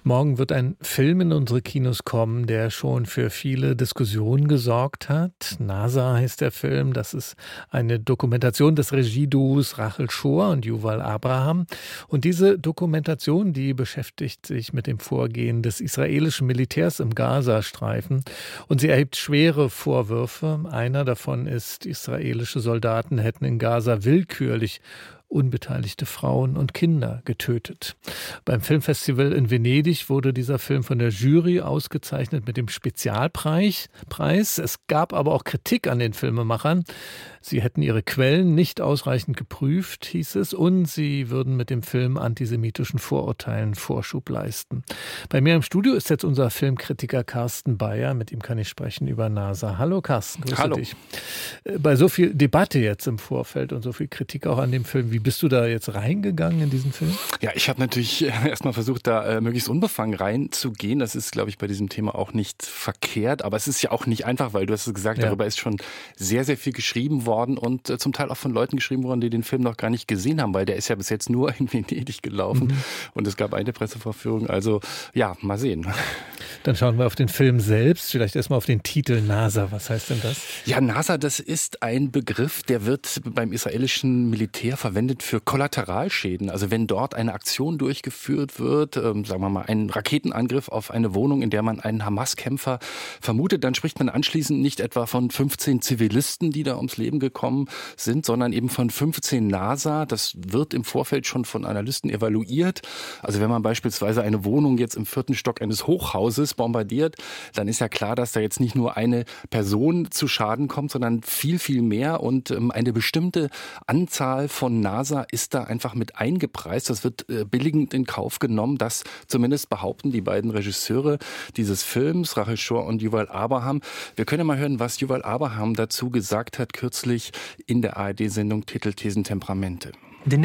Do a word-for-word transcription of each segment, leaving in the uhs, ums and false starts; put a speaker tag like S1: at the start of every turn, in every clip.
S1: Morgen wird ein Film in unsere Kinos kommen, der schon für viele Diskussionen gesorgt hat. NASA heißt der Film. Das ist eine Dokumentation des Regieduos Rachel Shore und Yuval Abraham. Und diese Dokumentation, die beschäftigt sich mit dem Vorgehen des israelischen Militärs im Gazastreifen. Und sie erhebt schwere Vorwürfe. Einer davon ist, israelische Soldaten hätten in Gaza willkürlich unbeteiligte Frauen und Kinder getötet. Beim Filmfestival in Venedig wurde dieser Film von der Jury ausgezeichnet mit dem Spezialpreis. Preis. Es gab aber auch Kritik an den Filmemachern. Sie hätten ihre Quellen nicht ausreichend geprüft, hieß es, und sie würden mit dem Film antisemitischen Vorurteilen Vorschub leisten. Bei mir im Studio ist jetzt unser Filmkritiker Carsten Bayer. Mit ihm kann ich sprechen über NASA. Hallo Carsten, grüße
S2: Hallo.
S1: dich. Bei so viel Debatte jetzt im Vorfeld und so viel Kritik auch an dem Film, wie bist du da jetzt reingegangen in diesen Film?
S2: Ja, ich habe natürlich erstmal versucht, da äh, möglichst unbefangen reinzugehen. Das ist, glaube ich, bei diesem Thema auch nicht verkehrt. Aber es ist ja auch nicht einfach, weil du hast es gesagt, ja. Darüber ist schon sehr, sehr viel geschrieben worden und äh, zum Teil auch von Leuten geschrieben worden, die den Film noch gar nicht gesehen haben, weil der ist ja bis jetzt nur in Venedig gelaufen mhm. und es gab eine Pressevorführung. Also ja, mal sehen.
S1: Dann schauen wir auf den Film selbst. Vielleicht erstmal auf den Titel NASA. Was heißt denn das?
S2: Ja, NASA, das ist ein Begriff, der wird beim israelischen Militär verwendet für Kollateralschäden. Also wenn dort eine Aktion durchgeführt wird, ähm, sagen wir mal ein Raketenangriff auf eine Wohnung, in der man einen Hamas-Kämpfer vermutet, dann spricht man anschließend nicht etwa von fünfzehn Zivilisten, die da ums Leben gekommen sind, sondern eben von fünfzehn NASA. Das wird im Vorfeld schon von Analysten evaluiert. Also wenn man beispielsweise eine Wohnung jetzt im vierten Stock eines Hochhauses bombardiert, dann ist ja klar, dass da jetzt nicht nur eine Person zu Schaden kommt, sondern viel, viel mehr und ähm, eine bestimmte Anzahl von NASA ist da einfach mit eingepreist. Das wird äh, billigend in Kauf genommen. Das zumindest behaupten die beiden Regisseure dieses Films, Rachel Shore und Yuval Abraham. Wir können mal hören, was Yuval Abraham dazu gesagt hat, kürzlich in der A R D-Sendung Titel, Thesen, Temperamente.
S3: Der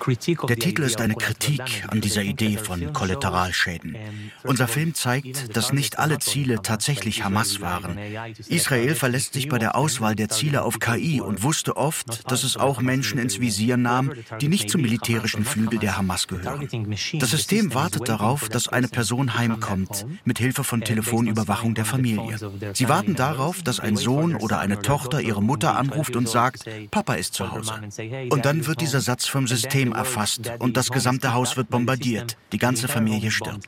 S3: Titel ist eine Kritik an dieser Idee von Kollateralschäden. Unser Film zeigt, dass nicht alle Ziele tatsächlich Hamas waren. Israel verlässt sich bei der Auswahl der Ziele auf K I und wusste oft, dass es auch Menschen ins Visier nahm, die nicht zum militärischen Flügel der Hamas gehören. Das System wartet darauf, dass eine Person heimkommt, mit Hilfe von Telefonüberwachung der Familie. Sie warten darauf, dass ein Sohn oder eine Tochter ihre Mutter anruft und sagt, Papa ist zu Hause. Und dann wird dieser Satz vom System erfasst und das gesamte Haus wird bombardiert. Die ganze Familie stirbt.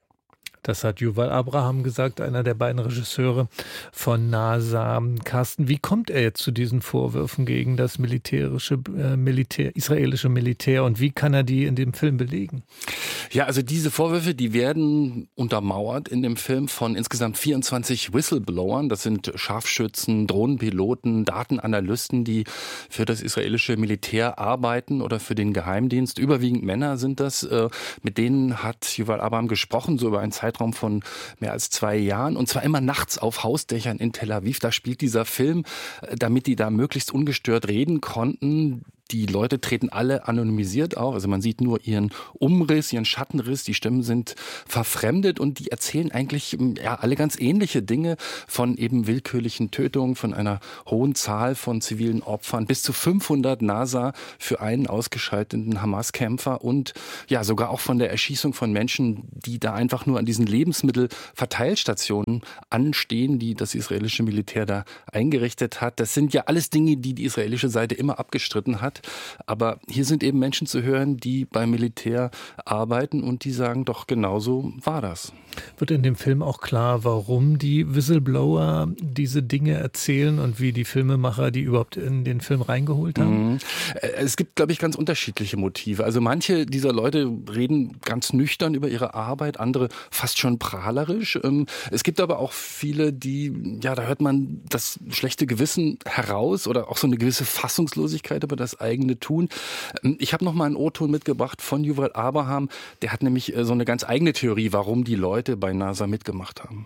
S1: Das hat Yuval Abraham gesagt, einer der beiden Regisseure von NASA. Carsten, wie kommt er jetzt zu diesen Vorwürfen gegen das militärische, äh, Militär, israelische Militär und wie kann er die in dem Film belegen?
S2: Ja, also diese Vorwürfe, die werden untermauert in dem Film von insgesamt vierundzwanzig Whistleblowern. Das sind Scharfschützen, Drohnenpiloten, Datenanalysten, die für das israelische Militär arbeiten oder für den Geheimdienst. Überwiegend Männer sind das. Mit denen hat Yuval Abraham gesprochen, so über einen Zeitraum von mehr als zwei Jahren. Und zwar immer nachts auf Hausdächern in Tel Aviv. Da spielt dieser Film, damit die da möglichst ungestört reden konnten. Die Leute treten alle anonymisiert auf, also man sieht nur ihren Umriss, ihren Schattenriss, die Stimmen sind verfremdet und die erzählen eigentlich ja alle ganz ähnliche Dinge von eben willkürlichen Tötungen, von einer hohen Zahl von zivilen Opfern, bis zu fünfhundert NASA für einen ausgeschalteten Hamas-Kämpfer und ja sogar auch von der Erschießung von Menschen, die da einfach nur an diesen Lebensmittelverteilstationen anstehen, die das israelische Militär da eingerichtet hat. Das sind ja alles Dinge, die die israelische Seite immer abgestritten hat. Aber hier sind eben Menschen zu hören, die beim Militär arbeiten und die sagen, doch genauso war das.
S1: Wird in dem Film auch klar, warum die Whistleblower diese Dinge erzählen und wie die Filmemacher die überhaupt in den Film reingeholt haben?
S2: Mhm. Es gibt, glaube ich, ganz unterschiedliche Motive. Also manche dieser Leute reden ganz nüchtern über ihre Arbeit, andere fast schon prahlerisch. Es gibt aber auch viele, die, ja, da hört man das schlechte Gewissen heraus oder auch so eine gewisse Fassungslosigkeit über das eigene Tun. Ich habe noch mal einen O-Ton mitgebracht von Yuval Abraham. Der hat nämlich so eine ganz eigene Theorie, warum die Leute bei NASA mitgemacht haben.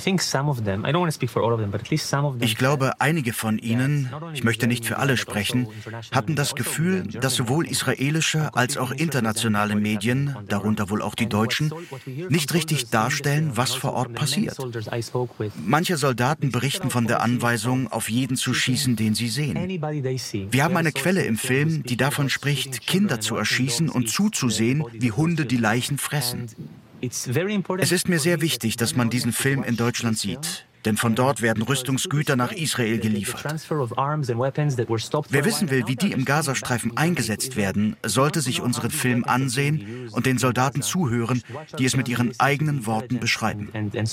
S3: Ich glaube, einige von ihnen, ich möchte nicht für alle sprechen, hatten das Gefühl, dass sowohl israelische als auch internationale Medien, darunter wohl auch die deutschen, nicht richtig darstellen, was vor Ort passiert. Manche Soldaten berichten von der Anweisung, auf jeden zu schießen, den sie sehen. Wir haben eine Quelle im Film, die davon spricht, Kinder zu erschießen und zuzusehen, wie Hunde die Leichen fressen. Es ist mir sehr wichtig, dass man diesen Film in Deutschland sieht. Denn von dort werden Rüstungsgüter nach Israel geliefert. Wer wissen will, wie die im Gazastreifen eingesetzt werden, sollte sich unseren Film ansehen und den Soldaten zuhören, die es mit ihren eigenen Worten beschreiben.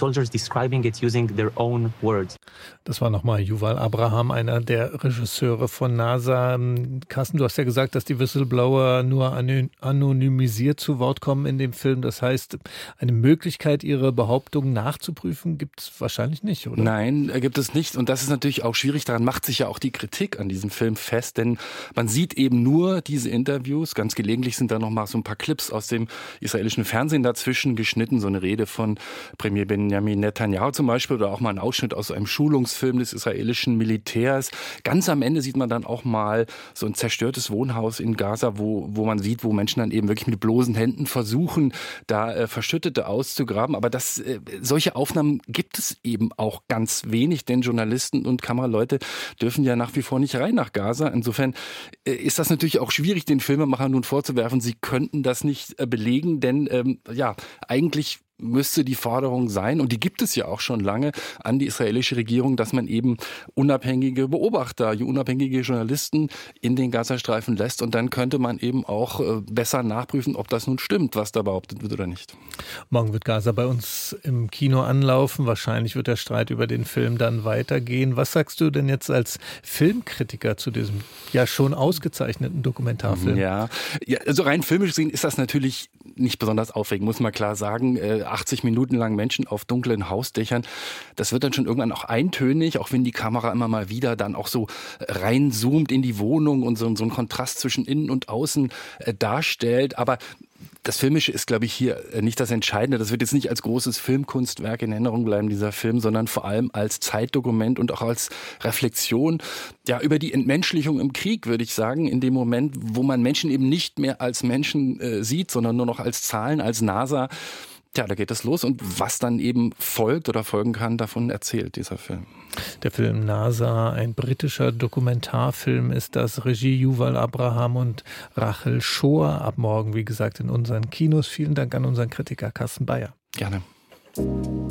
S1: Das war nochmal Yuval Abraham, einer der Regisseure von NASA. Carsten, du hast ja gesagt, dass die Whistleblower nur anonymisiert zu Wort kommen in dem Film. Das heißt, eine Möglichkeit, ihre Behauptungen nachzuprüfen, gibt es wahrscheinlich nicht. Oder?
S2: Nein, gibt es nicht. Und das ist natürlich auch schwierig. Daran macht sich ja auch die Kritik an diesem Film fest. Denn man sieht eben nur diese Interviews. Ganz gelegentlich sind da noch mal so ein paar Clips aus dem israelischen Fernsehen dazwischen geschnitten. So eine Rede von Premier Benjamin Netanyahu zum Beispiel. Oder auch mal ein Ausschnitt aus einem Schulungsfilm des israelischen Militärs. Ganz am Ende sieht man dann auch mal so ein zerstörtes Wohnhaus in Gaza, wo, wo man sieht, wo Menschen dann eben wirklich mit bloßen Händen versuchen, da äh, Verschüttete auszugraben. Aber das, äh, solche Aufnahmen gibt es eben auch Auch ganz wenig, denn Journalisten und Kameraleute dürfen ja nach wie vor nicht rein nach Gaza. Insofern ist das natürlich auch schwierig, den Filmemachern nun vorzuwerfen, sie könnten das nicht belegen, denn ähm, ja, eigentlich müsste die Forderung sein, und die gibt es ja auch schon lange, an die israelische Regierung, dass man eben unabhängige Beobachter, unabhängige Journalisten in den Gazastreifen lässt, und dann könnte man eben auch besser nachprüfen, ob das nun stimmt, was da behauptet wird oder nicht.
S1: Morgen wird Gaza bei uns im Kino anlaufen. Wahrscheinlich wird der Streit über den Film dann weitergehen. Was sagst du denn jetzt als Filmkritiker zu diesem ja schon ausgezeichneten Dokumentarfilm?
S2: Ja, ja, also rein filmisch gesehen ist das natürlich nicht besonders aufregend, muss man klar sagen. achtzig Minuten lang Menschen auf dunklen Hausdächern. Das wird dann schon irgendwann auch eintönig, auch wenn die Kamera immer mal wieder dann auch so reinzoomt in die Wohnung und so, so einen Kontrast zwischen innen und außen äh, darstellt. Aber das Filmische ist, glaube ich, hier nicht das Entscheidende. Das wird jetzt nicht als großes Filmkunstwerk in Erinnerung bleiben, dieser Film, sondern vor allem als Zeitdokument und auch als Reflexion ja, über die Entmenschlichung im Krieg, würde ich sagen, in dem Moment, wo man Menschen eben nicht mehr als Menschen äh, sieht, sondern nur noch als Zahlen, als NASA. Tja, da geht es los, und was dann eben folgt oder folgen kann, davon erzählt dieser Film.
S1: Der Film NASA, ein britischer Dokumentarfilm ist das, Regie Yuval Abraham und Rachel Schoor. Ab morgen, wie gesagt, in unseren Kinos. Vielen Dank an unseren Kritiker Carsten Bayer.
S2: Gerne.